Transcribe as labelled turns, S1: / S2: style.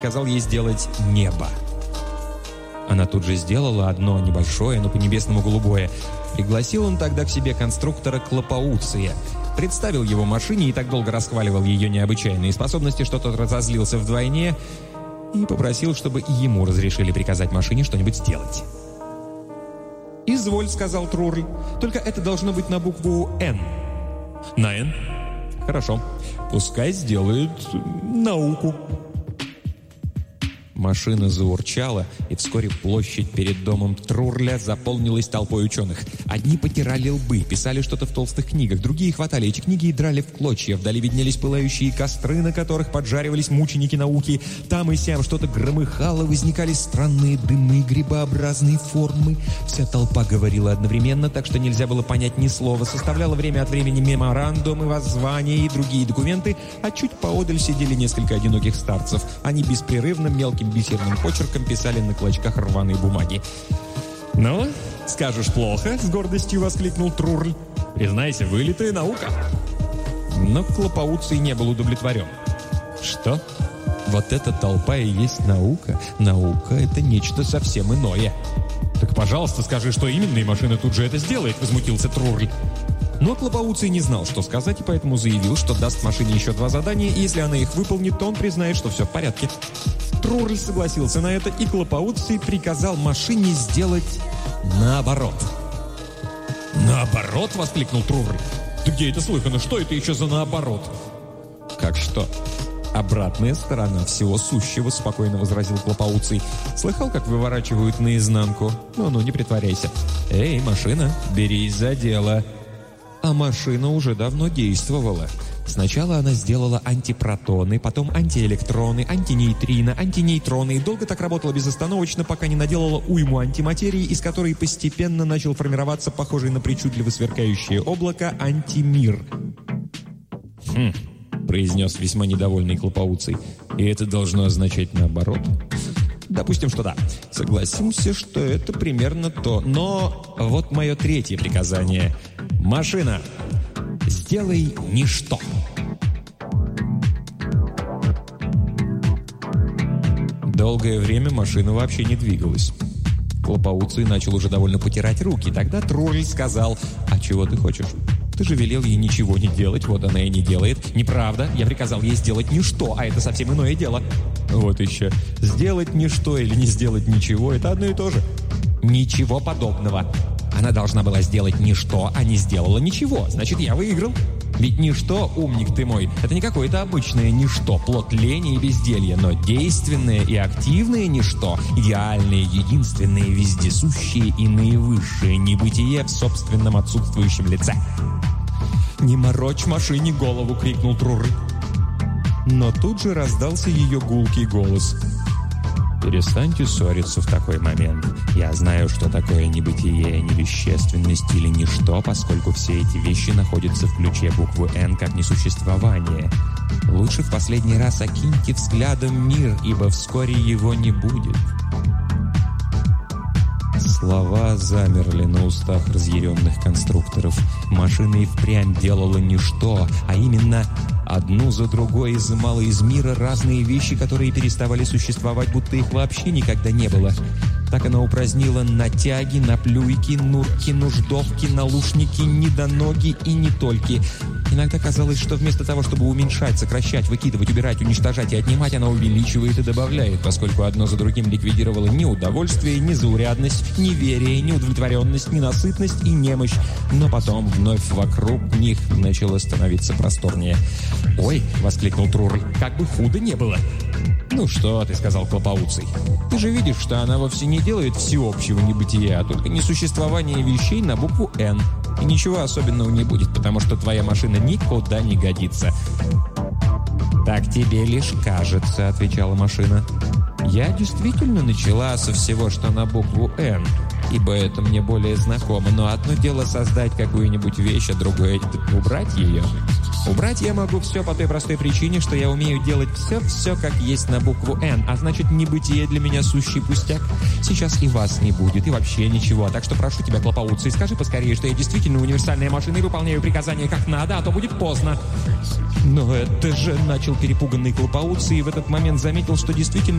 S1: сказал ей сделать небо. Она тут же сделала одно небольшое, но по-небесному голубое. Пригласил он тогда к себе конструктора Клопауция. Представил его машине и так долго расхваливал ее необычайные способности, что тот разозлился вдвойне и попросил, чтобы и ему разрешили приказать машине что-нибудь сделать. «Изволь», — сказал Трурль, — «только это должно быть на букву «Н». «На «Н»?» «Хорошо. Пускай сделают науку». Машина заурчала, и вскоре площадь перед домом Трурля заполнилась толпой ученых. Одни потирали лбы, писали что-то в толстых книгах, другие хватали эти книги и драли в клочья. Вдали виднелись пылающие костры, на которых поджаривались мученики науки. Там и сям что-то громыхало, возникали странные дымы грибообразной формы. Вся толпа говорила одновременно, так что нельзя было понять ни слова. Составляла время от времени меморандумы, воззвания и другие документы, а чуть поодаль сидели несколько одиноких старцев. Они беспрерывно мелким бисерным почерком писали на клочках рваной бумаги. «Ну, скажешь плохо?» — с гордостью воскликнул Трурль. «Признайся, вылитая наука». Но Клопауций не был удовлетворен. «Что? Вот эта толпа и есть наука? Наука — это нечто совсем иное». «Так, пожалуйста, скажи, что именно, и машина тут же это сделает», — возмутился Трурль. Но Клопауций не знал, что сказать, и поэтому заявил, что даст машине еще 2 задания, и если она их выполнит, то он признает, что все в порядке. Трурль согласился на это, и Клопауций приказал машине сделать наоборот. «Наоборот?» — воскликнул Трурль. «Да где это слыхано? Что это еще за наоборот?» «Как что? Обратная сторона всего сущего», — спокойно возразил Клопауций. «Слыхал, как выворачивают наизнанку? Ну-ну, не притворяйся. Эй, машина, берись за дело». А машина уже давно действовала. Сначала она сделала антипротоны, потом антиэлектроны, антинейтрино, антинейтроны, и долго так работала безостановочно, пока не наделала уйму антиматерии, из которой постепенно начал формироваться похожий на причудливо сверкающее облако антимир. Произнес весьма недовольный Клопауций. «И это должно означать наоборот?» «Допустим, что да. Согласимся, что это примерно то. Но вот мое третье приказание. Машина, сделай ничто». Долгое время машина вообще не двигалась. Клопауций начал уже довольно потирать руки. Тогда Трурль сказал: «А чего ты хочешь? Ты же велел ей ничего не делать, вот она и не делает». «Неправда, я приказал ей сделать ничто, а это совсем иное дело». «Вот еще. Сделать ничто или не сделать ничего — это одно и то же». «Ничего подобного. Она должна была сделать ничто, а не сделала ничего. Значит, я выиграл. Ведь ничто, умник ты мой, это не какое-то обычное ничто, плод лени и безделья, но действенное и активное ничто, идеальное, единственное, вездесущее и наивысшее небытие в собственном отсутствующем лице». «Не морочь машине голову!» — крикнул Трурль. Но тут же раздался ее гулкий голос. «Перестаньте ссориться в такой момент. Я знаю, что такое небытие, невещественность или ничто, поскольку все эти вещи находятся в ключе буквы «Н» как несуществование. Лучше в последний раз окиньте взглядом мир, ибо вскоре его не будет». Слова замерли на устах разъяренных конструкторов. Машина и впрямь делала ничто, а именно одну за другой изымала из мира разные вещи, которые переставали существовать, будто их вообще никогда не было. Так она упразднила натяги, наплюйки, нурки, нуждовки, наушники, недоноги и нетольки. Иногда казалось, что вместо того, чтобы уменьшать, сокращать, выкидывать, убирать, уничтожать и отнимать, она увеличивает и добавляет, поскольку одно за другим ликвидировало ни удовольствие, ни заурядность, ни неверие, неудовлетворенность, ненасытность и немощь. Но потом вновь вокруг них начало становиться просторнее. «Ой!» — воскликнул Трурль. «Как бы худо не было!» «Ну что ты», — сказал Клопауций. «Ты же видишь, что она вовсе не делает всеобщего небытия, а только несуществование вещей на букву «Н». И ничего особенного не будет, потому что твоя машина никуда не годится». «Так тебе лишь кажется», — отвечала машина. «Я действительно начала со всего, что на букву «Н», ибо это мне более знакомо, но одно дело создать какую-нибудь вещь, а другое — убрать ее. Убрать я могу все по той простой причине, что я умею делать все как есть на букву «Н», а значит, небытие для меня сущий пустяк. Сейчас и вас не будет, и вообще ничего, так что прошу тебя, Клопоуций, скажи поскорее, что я действительно универсальная машина и выполняю приказания как надо, а то будет поздно. Но это же, начал перепуганный Клопоуций, и в этот момент заметил, что действительно